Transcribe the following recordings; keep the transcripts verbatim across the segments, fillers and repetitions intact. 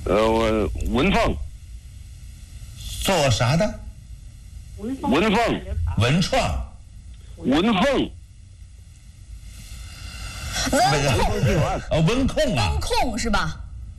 呃，文凤。 做啥的？ 文凤。 文创。 文凤。 文控。 哦，文控啊。 文控是吧？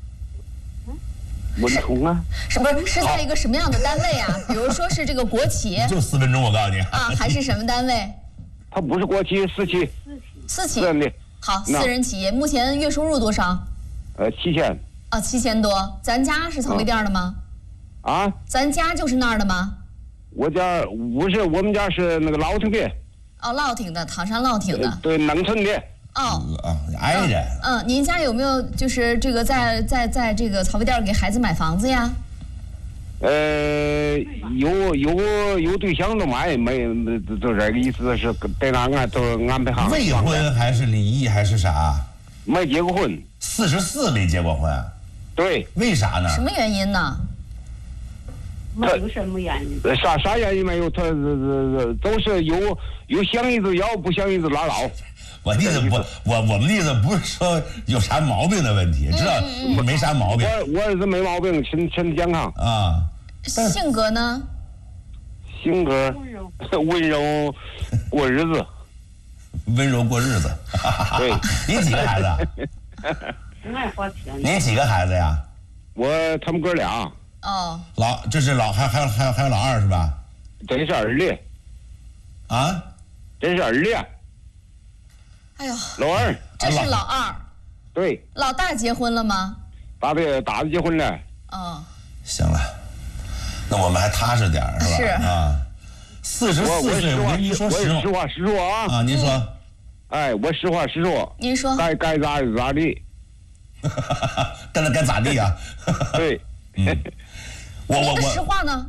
文控啊。 是不是是在一个什么样的单位啊？比如说是这个国企。 就四分钟，我告诉你。 啊，还是什么单位？ 它不是国企，私企。 私企。 私人的。 好，私人企业，目前月收入多少？ 呃，七千。 哦，七千多。咱家是草莓店的吗？ 啊？ 咱家就是那儿的吗？ 我家不是，我们家是那个老亭的。 哦，乐亭的，唐山乐亭的。 呃、对，农村的。 哦， 啊，挨着。 嗯，嗯您家有没有就是这个在在在这个草莓店给孩子买房子呀？ 呃，有有有对象都买，没就这个意思是在那安都安排好。 未婚还是离异还是啥？ 没结过婚。 四十四没结过婚。 对。 为啥呢？ 什么原因呢？ 没有什么原因。 啥啥原因没有？他都是有有想一直要，不想一直拉倒。 我的意思不，我我们的意思不是说有啥毛病的问题，知道没啥毛病。 我我儿子没毛病，身身体健康啊。 性格呢？ 性格温柔过日子。 温柔过日子。 对。 你几个孩子？ 爱花钱。 你几个孩子呀？ 我他们哥俩。 哦。 老这是老还还有还有还有老二是吧？ 这是儿子。 啊？ 这是儿子。 哎呦。 老二。 这是老二。 对。 老大结婚了吗？ 大的大的结婚了。 哦。 行了，那我们还踏实点是吧？ 是啊。四十四岁，我跟您说实话， 实话实说啊。 啊，您说。 哎，我实话实说。 您说。 该该咋就咋地。 该该咋地啊？ 对。 嗯。我我我。 实话呢？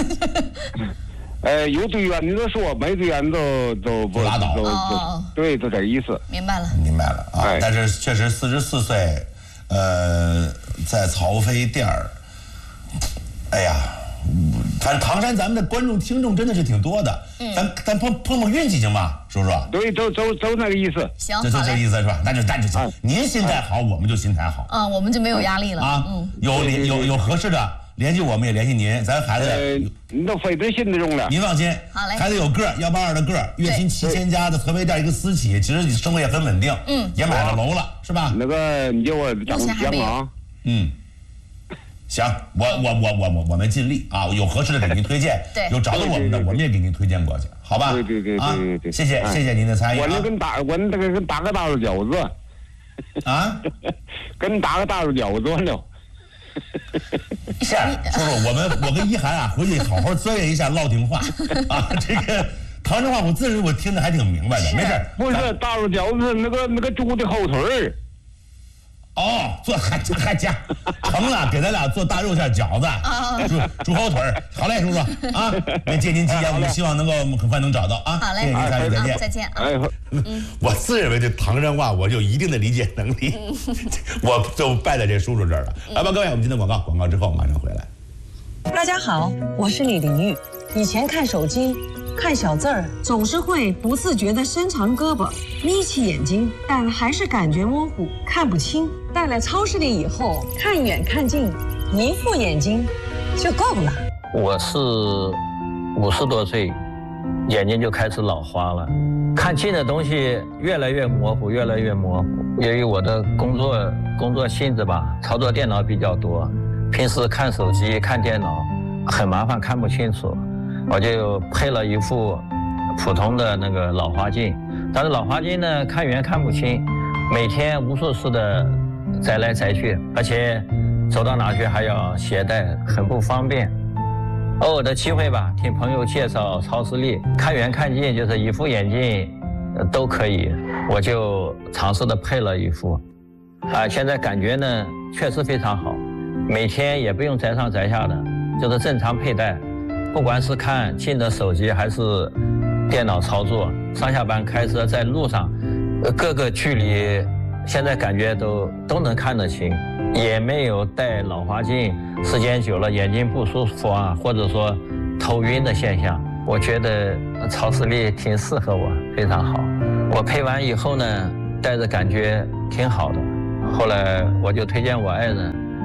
呃，有对缘你都说，没对缘都都不拉倒。 哦。 对，就这个意思。 明白了。 明白了啊。 哎、 但是确实四十四岁，呃，在曹飞店儿，哎呀。反正唐山咱们的观众听众真的是挺多的，嗯、咱咱碰碰碰运气行吗，叔叔？ 对，都都都那个意思。 行， 就就这意思是吧？那就那就行。 啊、 您心态好，啊、我们就心态好。 嗯，我们就没有压力了啊。 嗯， 有有有合适的联系我们也联系您，咱孩子。 呃，你都费点心那种了。 您放心， 好嘞。 孩子有个儿，幺八二的个儿，月薪七千加的合肥店一个私企，其实生活也很稳定。 嗯， 也买了楼了，是吧？ 那个你叫我讲讲啊。 嗯。行，我我我我我我们尽力啊，有合适的给您推荐， 对， 有找到我们的，我们也给您推荐过去，好吧？ 对对对对对对， 谢谢谢谢您的参与。 我那跟打我那个跟打个大肉饺子， 啊， 跟打个大肉饺子完了。 是，叔叔，我们我跟一涵啊，回去好好钻研一下烙亭话啊，这个唐山话我自认我听得还挺明白的，没事。 不是大肉饺子那个那个猪的后腿儿。 哦，做还还加成了，给咱俩做大肉馅饺子，猪猪后腿儿，好嘞，叔叔啊，那借您吉言，我们希望能够很快能找到啊。 好嘞， 谢谢您参与，再见， 再见啊。 哎， 我自认为这唐山话我有一定的理解能力，我就败在这叔叔这儿了。来吧，各位，我们今天广告，广告之后马上回来。 大家好，我是李玲玉。以前看手机。看小字儿总是会不自觉地伸长胳膊，眯起眼睛，但还是感觉模糊，看不清。到了超市里以后，看远看近，一副眼睛就够了。 我是五十多岁，眼睛就开始老花了，看近的东西越来越模糊，越来越模糊。由于我的工作工作性质吧，操作电脑比较多，平时看手机、看电脑很麻烦，看不清楚。我就配了一副普通的那个老花镜，但是老花镜呢，看远看不清，每天无数次的摘来摘去，而且走到哪去还要携带，很不方便。偶尔的机会吧，听朋友介绍超视力，看远看近，就是一副眼镜都可以，我就尝试的配了一副，啊，现在感觉呢确实非常好，每天也不用摘上摘下的，就是正常佩戴。不管是看近的手机还是电脑操作，上下班开车在路上，各个距离现在感觉都都能看得清，也没有戴老花镜时间久了眼睛不舒服啊，或者说头晕的现象。我觉得超视力挺适合我，非常好。我配完以后呢，戴着感觉挺好的。后来我就推荐我爱人，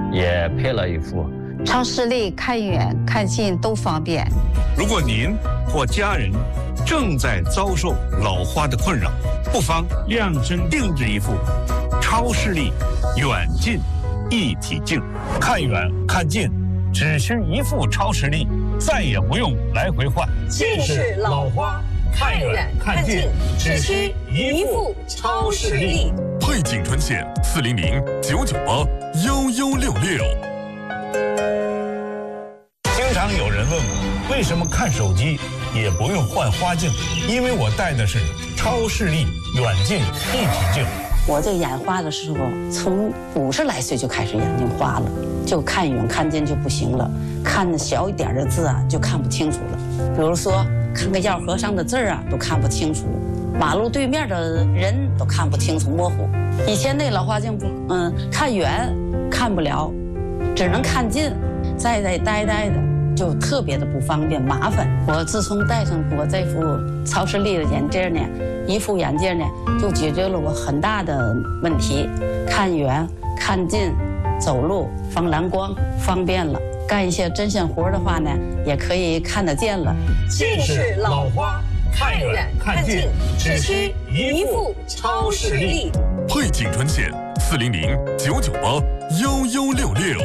也配了一副。 超视力看远看近都方便。 如果您或家人正在遭受老花的困扰，不妨量身定制一副超视力远近一体镜，看远看近只需一副超视力，再也不用来回换。 近视老花，看远看近只需一副超视力。 配景专线四零零九九八幺幺六六。 经常有人问我，为什么看手机也不用换花镜？因为我戴的是超视力远近一体镜。 我这眼花的时候，从五十来岁就开始眼睛花了，就看远看近就不行了，看小一点的字啊就看不清楚了。比如说看个药盒上的字啊都看不清楚，马路对面的人都看不清楚，模糊。以前那老花镜不，嗯，看远看不了，只能看近，再再呆呆的。就特别的不方便麻烦。我自从戴上我这副超视力的眼镜呢，一副眼镜呢，就解决了我很大的问题，看远看近，走路防蓝光方便了，干一些针线活的话呢，也可以看得见了。 近视老花，看远看近只需一副超视力。 配景专线四零零九九八幺幺六六。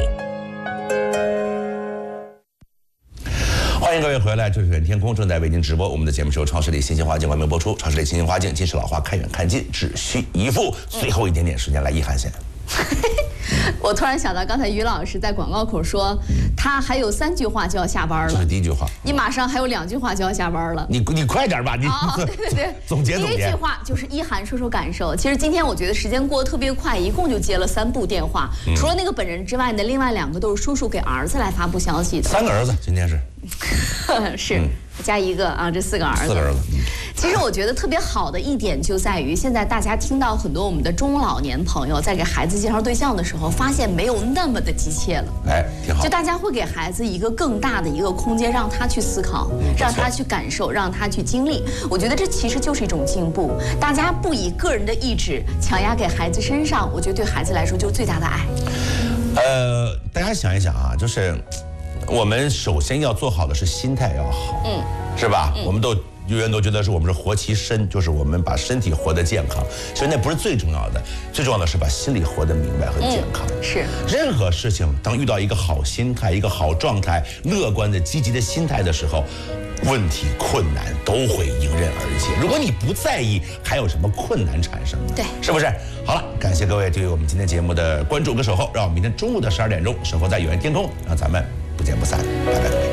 欢迎各位回来，这是远天空正在为您直播。我们的节目是由超视力新型花镜冠名播出。超视力新型花镜，近视老花看远看近只需一副。最后一点点时间来，一涵先。 我突然想到，刚才于老师在广告口说，他还有三句话就要下班了。 这是第一句话。 你马上还有两句话就要下班了。 你你快点吧，你、 哦、对对对， 总结总结。 第一句话就是一涵说说感受。其实今天我觉得时间过得特别快，一共就接了三部电话，嗯、除了那个本人之外呢，另外两个都是叔叔给儿子来发布消息的。 三个儿子，今天是。 是。嗯加一个啊，这四个儿子。 四个儿子。 其实我觉得特别好的一点就在于，现在大家听到很多我们的中老年朋友在给孩子介绍对象的时候，发现没有那么的急切了。 哎，挺好。 就大家会给孩子一个更大的一个空间，让他去思考，嗯、让他去感受，让他去经历。我觉得这其实就是一种进步。大家不以个人的意志强压给孩子身上，我觉得对孩子来说就是最大的爱。 呃，大家想一想啊，就是。我们首先要做好的是心态要好，嗯，是吧？嗯、我们都永远都觉得是我们是活其身，就是我们把身体活得健康。其实那不是最重要的，最重要的是把心里活得明白和健康。 嗯、是， 任何事情当遇到一个好心态、一个好状态、乐观的、积极的心态的时候，问题、困难都会迎刃而解。如果你不在意，还有什么困难产生呢？ 对， 是不是？好了，感谢各位对于我们今天节目的关注跟守候，让我们明天中午的十二点钟守候在远天空，让咱们不见不散，拜拜各位。